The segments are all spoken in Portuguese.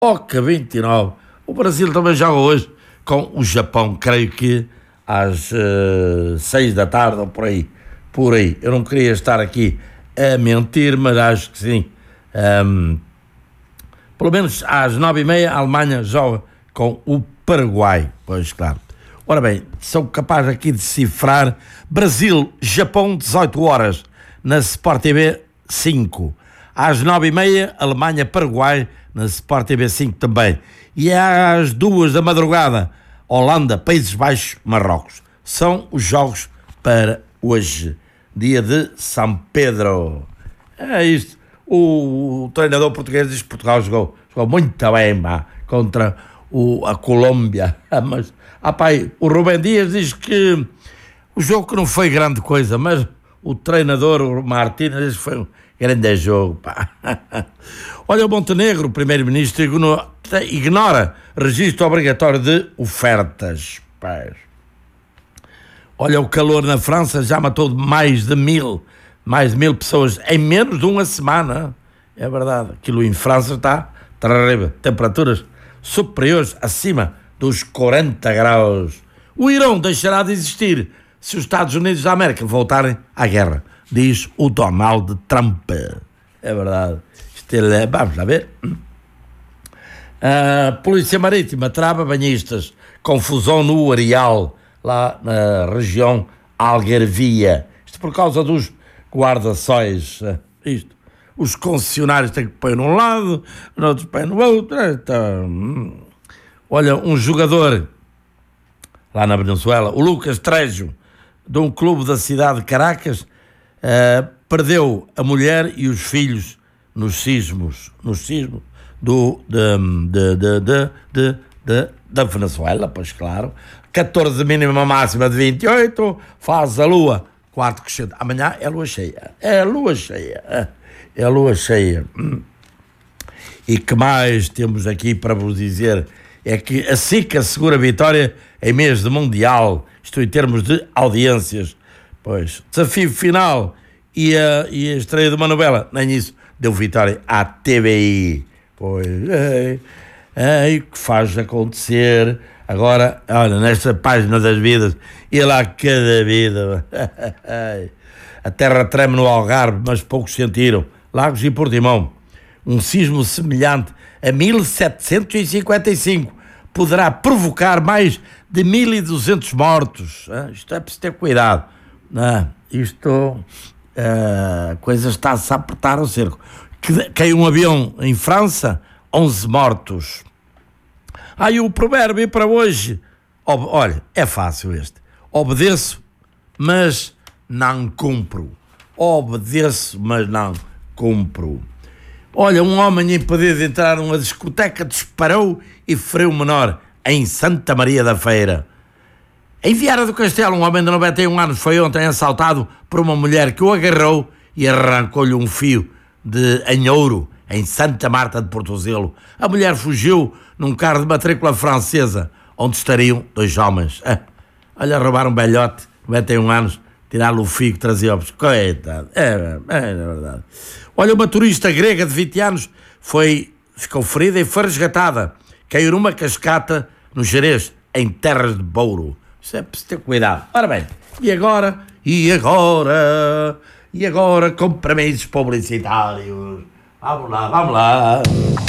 Oca 29. O Brasil também joga hoje com o Japão, creio que às 6 da tarde ou por aí. Por aí. Eu não queria estar aqui a mentir, mas acho que sim. Pelo menos às 9h30 a Alemanha joga com o Paraguai. Pois claro. Ora bem, sou capaz aqui de decifrar Brasil-Japão 18 horas na Sport TV 5. Às 9h30 Alemanha-Paraguai na Sport TV 5 também. E às 2 da madrugada Holanda, Países Baixos, Marrocos. São os jogos para hoje, dia de São Pedro. É isto. O treinador português diz que Portugal jogou muito bem contra a Colômbia. Mas, o Rubem Dias diz que o jogo que não foi grande coisa, mas o treinador, o Martínez, diz que foi um grande jogo. Olha, o Montenegro, o primeiro-ministro, ignora registro obrigatório de ofertas. Olha, o calor na França já matou mais de mil pessoas em menos de uma semana. É verdade, aquilo em França está terrível. Temperaturas superiores acima dos 40 graus. O Irão deixará de existir se os Estados Unidos da América voltarem à guerra, diz o Donald Trump. É verdade. Vamos lá ver. A Polícia Marítima trava banhistas. Confusão no Areal, lá na região Algarvia. Isto por causa dos guarda-sóis. Isto. Os concessionários têm que pôr num lado, outros põem no outro. Olha, um jogador lá na Venezuela, o Lucas Trejo, de um clube da cidade de Caracas, perdeu a mulher e os filhos nos sismos da Venezuela, pois claro. 14 mínima máxima de 28, faz a lua, quarto crescente. Amanhã é lua cheia. E que mais temos aqui para vos dizer? É que a SIC assegura a vitória em mês de Mundial, isto em termos de audiências. Pois, desafio final e a estreia de uma novela, nem isso, deu vitória à TVI. Pois, o que faz acontecer agora, olha, nesta página das vidas, e lá cada vida. A terra treme no Algarve, mas poucos sentiram. Lagos e Portimão. Um sismo semelhante a 1755 poderá provocar mais de 1.200 mortos. Isto é preciso ter cuidado. A coisa está-se a apertar ao cerco. Caiu um avião em França, 11 mortos. E o provérbio para hoje, olha, é fácil este. Obedeço, mas não cumpro. Obedeço, mas não cumpro. Olha, um homem impedido de entrar numa discoteca disparou e feriu um menor em Santa Maria da Feira. Em Viana do Castelo, um homem de 91 anos foi ontem assaltado por uma mulher que o agarrou e arrancou-lhe um fio em ouro em Santa Marta de Portozelo. A mulher fugiu num carro de matrícula francesa, onde estariam 2 homens. Olha, roubaram um velhote, 91 anos, tirar-lhe o fio que trazia ovos. Coitado, é verdade. Olha, uma turista grega de 20 anos ficou ferida e foi resgatada. Caiu numa cascata no Jerez, em Terras de Bouro. Isso é preciso ter cuidado. Ora bem, e agora compromissos publicitários. Vamos lá.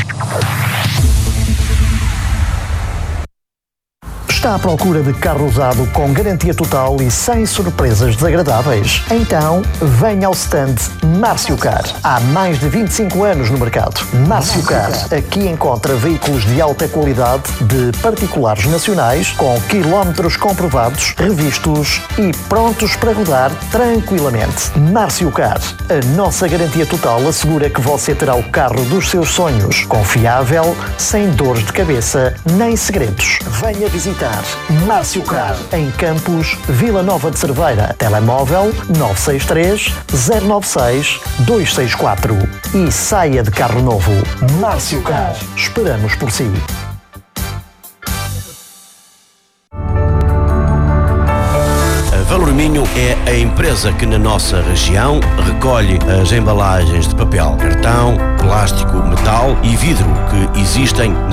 Está à procura de carro usado com garantia total e sem surpresas desagradáveis? Então, venha ao stand Márcio Car. Há mais de 25 anos no mercado. Márcio Car. Aqui encontra veículos de alta qualidade de particulares nacionais com quilómetros comprovados, revistos e prontos para rodar tranquilamente. Márcio Car. A nossa garantia total assegura que você terá o carro dos seus sonhos. Confiável, sem dores de cabeça nem segredos. Venha visitar Márcio Car, em Campos, Vila Nova de Cerveira. Telemóvel 963 096 264. E saia de carro novo. Márcio Car. Esperamos por si. A Forminho é a empresa que na nossa região recolhe as embalagens de papel, cartão, plástico, metal e vidro que existem